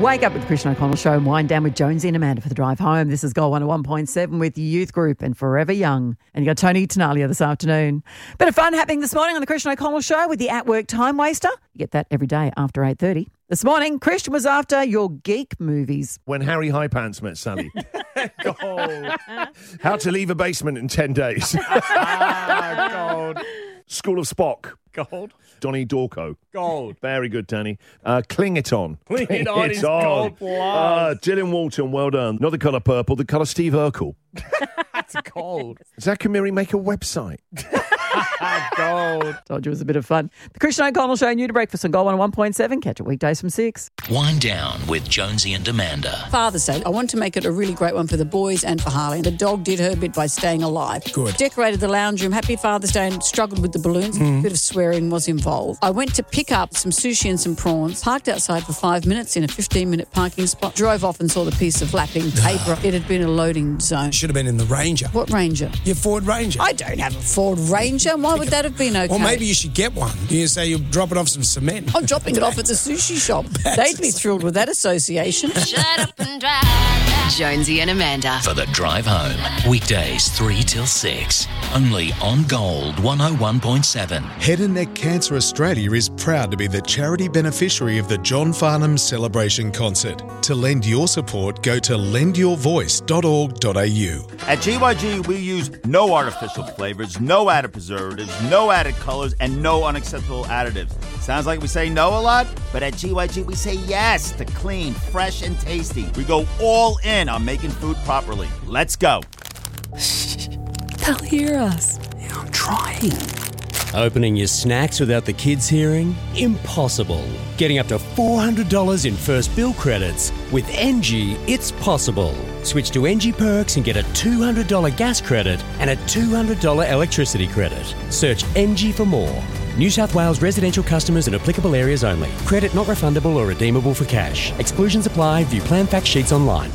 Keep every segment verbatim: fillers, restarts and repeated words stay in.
Wake up with the Christian O'Connell Show and wind down with Jonesy and Amanda for the drive home. This is Gold one oh one point seven with Youth Group and Forever Young. And you got Tony Tenalia this afternoon. Bit of fun happening this morning on the Christian O'Connell Show with the At Work Time Waster. You get that every day after eight thirty. This morning, Christian was after your geek movies. When Harry Highpants met Sally. Gold. How to leave a basement in ten days. Ah, gold. School of Spock. Gold. Donnie Dorco. Gold. Very good, Danny. Uh, Cling It On. Cling It On is gold plus. Uh, Gillian Walton, well done. Not the colour purple, the colour Steve Urkel. That's gold. Zach Amiri make a website. Gold. Told you it was a bit of fun. The Christian O'Connell Show, new to breakfast on Gold one oh one point seven. Catch it weekdays from six. Wind down with Jonesy and Amanda. Father's Day. I want to make it a really great one for the boys and for Harley. The dog did her bit by staying alive. Good. Decorated the lounge room. Happy Father's Day and struggled with the balloons. Mm. A bit of swearing was involved. I went to pick up some sushi and some prawns. Parked outside for five minutes in a fifteen-minute parking spot. Drove off and saw the piece of lapping paper. It had been a loading zone. Should have been in the Ranger. What Ranger? Your Ford Ranger. I don't have a Ford Ranger. Why would that have been okay? Or maybe you should get one. You say you're dropping off some cement. I'm dropping it off at the sushi shop. They'd be thrilled with that association. Shut up and drive. Jonesy and Amanda. For the drive home. Weekdays three till six. Only on Gold one oh one point seven. Head and Neck Cancer Australia is proud to be the charity beneficiary of the John Farnham Celebration Concert. To lend your support, go to lend your voice dot org dot a u. At G Y G, we use no artificial flavors, no added preservatives, no added colors, and no unacceptable additives. Sounds like we say no a lot, but at G Y G, we say yes to clean, fresh, and tasty. We go all in on making food properly. Let's go. They'll hear us. Yeah, I'm trying. Opening your snacks without the kids hearing? Impossible. Getting up to four hundred dollars in first bill credits. With N G, it's possible. Switch to N G Perks and get a two hundred dollars gas credit and a two hundred dollars electricity credit. Search N G for more. New South Wales residential customers in applicable areas only. Credit not refundable or redeemable for cash. Exclusions apply. View plan fact sheets online.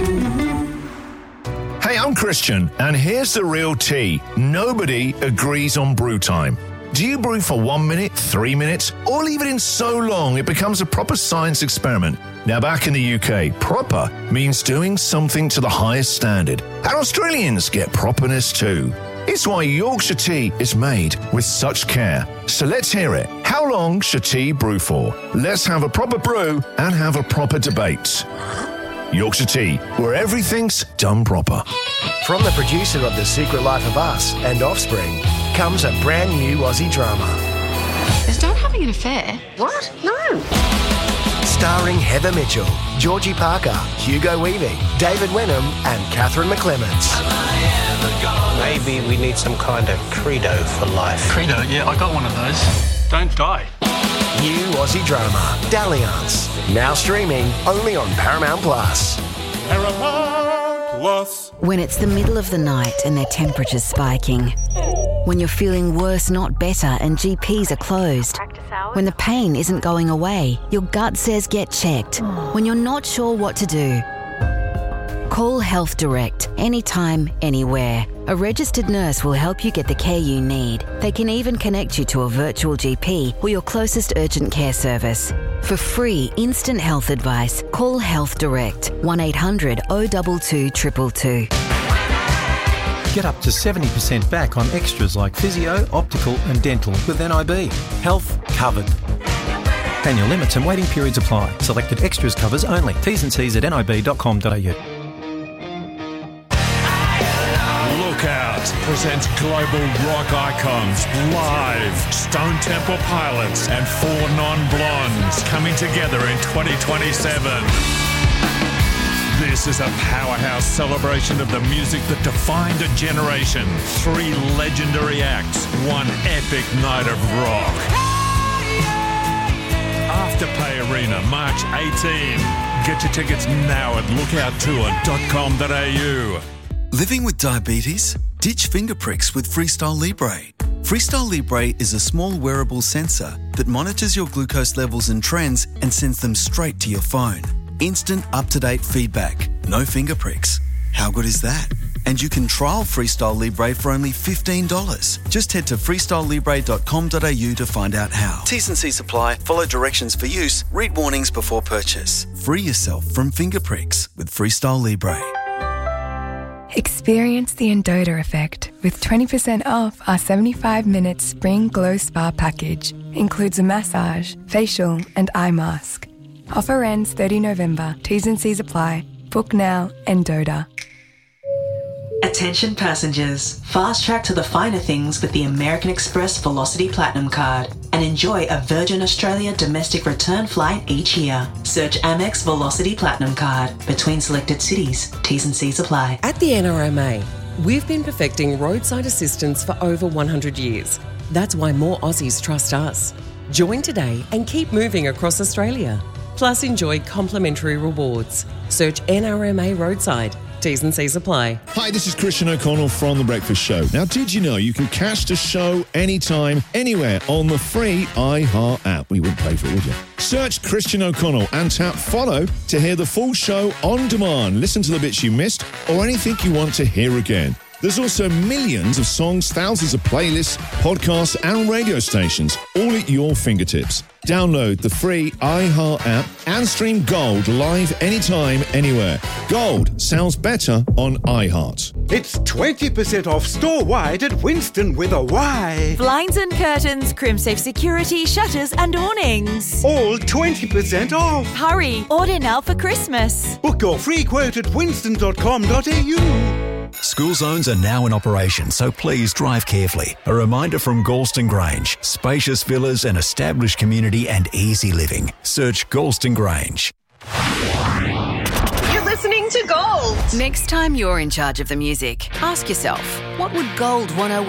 Hey, I'm Christian, and here's the real tea. Nobody agrees on brew time. Do you brew for one minute, three minutes, or leave it in so long it becomes a proper science experiment? Now, back in the U K, proper means doing something to the highest standard. And Australians get properness too. It's why Yorkshire tea is made with such care. So let's hear it. How long should tea brew for? Let's have a proper brew and have a proper debate. Yorkshire Tea, where everything's done proper. From the producer of The Secret Life of Us and Offspring comes a brand new Aussie drama. Is Dad having an affair? What? No. Starring Heather Mitchell, Georgie Parker, Hugo Weaving, David Wenham and Catherine McClements. Maybe we need some kind of credo for life. Credo? Yeah, I got one of those. Don't die. New Aussie drama, Dalliance. Now streaming only on Paramount Plus. Paramount Plus. When it's the middle of the night and their temperature's spiking. When you're feeling worse, not better, and G Ps are closed. When the pain isn't going away, your gut says get checked. When you're not sure what to do. Call Health Direct, anytime, anywhere. A registered nurse will help you get the care you need. They can even connect you to a virtual G P or your closest urgent care service. For free, instant health advice, call Health Direct, one eight hundred oh two two two two two. Get up to seventy percent back on extras like physio, optical and dental with N I B. Health covered. Annual limits and waiting periods apply. Selected extras covers only. T's and C's at n i b dot com dot a u. Lookout presents global rock icons live. Stone Temple Pilots and Four Non-Blondes coming together in twenty twenty-seven. This is a powerhouse celebration of the music that defined a generation. Three legendary acts, one epic night of rock. Afterpay Arena, March eighteenth. Get your tickets now at lookout tour dot com dot a u. Living with diabetes? Ditch finger pricks with Freestyle Libre. Freestyle Libre is a small wearable sensor that monitors your glucose levels and trends and sends them straight to your phone. Instant, up-to-date feedback. No finger pricks. How good is that? And you can trial Freestyle Libre for only fifteen dollars. Just head to freestyle libre dot com dot a u to find out how. T's and C's apply. Follow directions for use. Read warnings before purchase. Free yourself from finger pricks with Freestyle Libre. Experience the Endota effect with twenty percent off our seventy-five minute Spring Glow Spa package. Includes a massage, facial and eye mask. Offer ends thirtieth of November. T's and C's apply. Book now, Endota. Attention passengers, fast track to the finer things with the American Express Velocity Platinum Card and enjoy a Virgin Australia domestic return flight each year. Search Amex Velocity Platinum Card between selected cities. T's and C's apply. At the N R M A, we've been perfecting roadside assistance for over one hundred years. That's why more Aussies trust us. Join today and keep moving across Australia. Plus enjoy complimentary rewards. Search N R M A Roadside. T's and C's apply. Hi, this is Christian O'Connell from The Breakfast Show. Now, did you know you can catch the show anytime, anywhere on the free iHeart app? We wouldn't pay for it, would you? Search Christian O'Connell and tap follow to hear the full show on demand. Listen to the bits you missed or anything you want to hear again. There's also millions of songs, thousands of playlists, podcasts and radio stations, all at your fingertips. Download the free iHeart app and stream Gold live anytime, anywhere. Gold sounds better on iHeart. It's twenty percent off store-wide at Winston with a Y. Blinds and curtains, Crimsafe security, shutters and awnings. All twenty percent off. Hurry, order now for Christmas. Book your free quote at winston dot com dot a u. School zones are now in operation, so please drive carefully. A reminder from Galston Grange. Spacious villas, an established community and easy living. Search Galston Grange. You're listening to Gold. Next time you're in charge of the music, ask yourself, what would Gold one oh one